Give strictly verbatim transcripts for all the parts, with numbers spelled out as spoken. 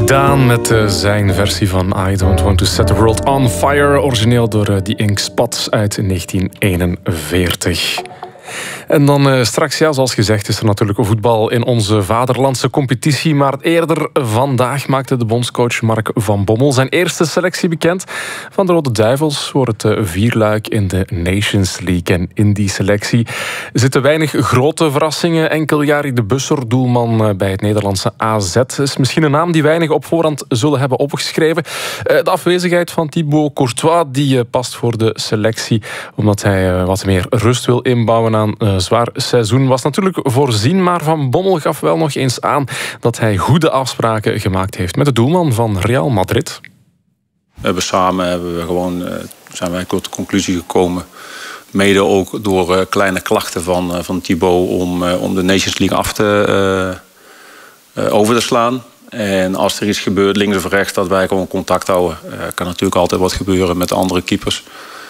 Daan met uh, zijn versie van I Don't Want To Set The World On Fire, origineel door uh, The Ink Spots uit negentien eenenveertig. En dan uh, straks, ja, zoals gezegd, is er natuurlijk voetbal in onze vaderlandse competitie. Maar eerder vandaag maakte de bondscoach Mark van Bommel zijn eerste selectie bekend van de Rode Duivels voor het uh, vierluik in de Nations League. En in die selectie zitten weinig grote verrassingen. Enkel Jari de Busser, doelman uh, bij het Nederlandse A Z, is misschien een naam die weinig op voorhand zullen hebben opgeschreven. Uh, de afwezigheid van Thibaut Courtois die uh, past voor de selectie, omdat hij uh, wat meer rust wil inbouwen aan uh, zwaar seizoen, was natuurlijk voorzien, maar Van Bommel gaf wel nog eens aan dat hij goede afspraken gemaakt heeft met de doelman van Real Madrid. We hebben samen hebben we gewoon, zijn wij tot de conclusie gekomen, mede ook door uh, kleine klachten van, uh, van Thibaut, om, uh, om de Nations League af te, uh, uh, over te slaan. En als er iets gebeurt, links of rechts, dat wij gewoon contact houden. Uh, kan natuurlijk altijd wat gebeuren met andere keepers.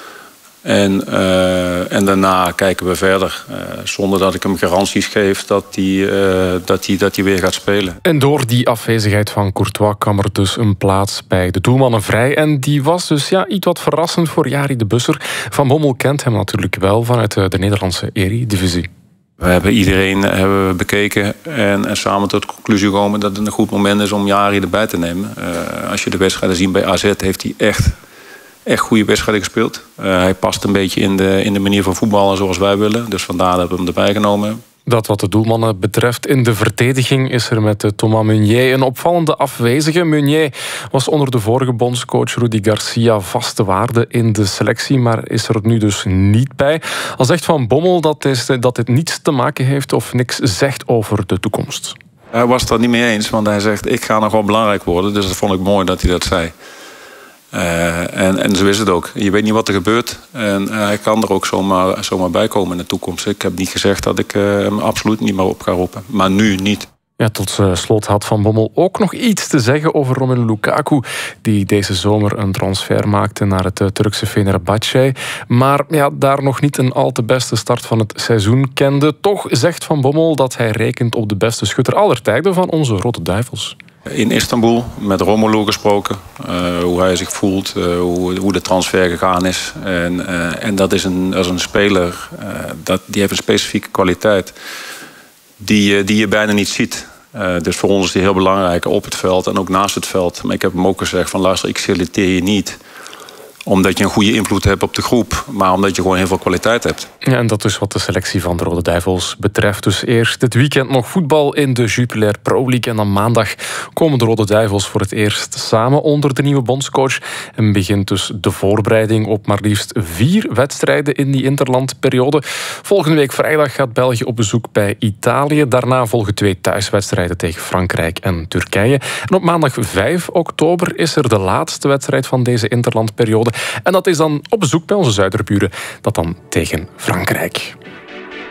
En, uh, en daarna kijken we verder, uh, zonder dat ik hem garanties geef dat hij uh, dat hij, dat hij weer gaat spelen. En door die afwezigheid van Courtois kwam er dus een plaats bij de doelmannen vrij. En die was dus ja, iets wat verrassend voor Jari de Busser. Van Bommel kent hem natuurlijk wel vanuit de Nederlandse Eredivisie. We hebben iedereen hebben we bekeken en, en samen tot de conclusie gekomen dat het een goed moment is om Jari erbij te nemen. Uh, als je de wedstrijden ziet bij A Z, heeft hij echt... Echt goede wedstrijden gespeeld. Uh, hij past een beetje in de, in de manier van voetballen zoals wij willen. Dus vandaar dat we hem erbij genomen. Dat wat de doelmannen betreft. In de verdediging is er met Thomas Meunier een opvallende afwezige. Meunier was onder de vorige bondscoach Rudi Garcia vaste waarde in de selectie, maar is er nu dus niet bij. Al zegt Van Bommel dat, is, dat dit niets te maken heeft of niks zegt over de toekomst. Hij was het er niet mee eens, want hij zegt ik ga nog wel belangrijk worden. Dus dat vond ik mooi dat hij dat zei. Uh, en, en zo is het ook. Je weet niet wat er gebeurt. En uh, hij kan er ook zomaar, zomaar bij komen in de toekomst. Ik heb niet gezegd dat ik uh, hem absoluut niet meer op ga roepen. Maar nu niet. Ja, tot slot had Van Bommel ook nog iets te zeggen over Romelu Lukaku, die deze zomer een transfer maakte naar het Turkse Fenerbahçe. Maar ja, daar nog niet een al te beste start van het seizoen kende. Toch zegt Van Bommel dat hij rekent op de beste schutter aller tijden van onze Rode Duivels. In Istanbul met Romelu gesproken, uh, hoe hij zich voelt, uh, hoe, hoe de transfer gegaan is. En, uh, en dat is een, dat is een speler, uh, dat, die heeft een specifieke kwaliteit die, uh, die je bijna niet ziet. Uh, dus voor ons is die heel belangrijk op het veld en ook naast het veld. Maar ik heb hem ook gezegd van luister, ik selecteer je niet omdat je een goede invloed hebt op de groep, maar omdat je gewoon heel veel kwaliteit hebt. Ja, en dat is wat de selectie van de Rode Duivels betreft. Dus eerst dit weekend nog voetbal in de Jupiler Pro League. En dan maandag komen de Rode Duivels voor het eerst samen onder de nieuwe bondscoach. En begint dus de voorbereiding op maar liefst vier wedstrijden in die interlandperiode. Volgende week vrijdag gaat België op bezoek bij Italië. Daarna volgen twee thuiswedstrijden tegen Frankrijk en Turkije. En op maandag vijf oktober is er de laatste wedstrijd van deze interlandperiode. En dat is dan op bezoek bij onze zuiderburen, dat dan tegen Frankrijk.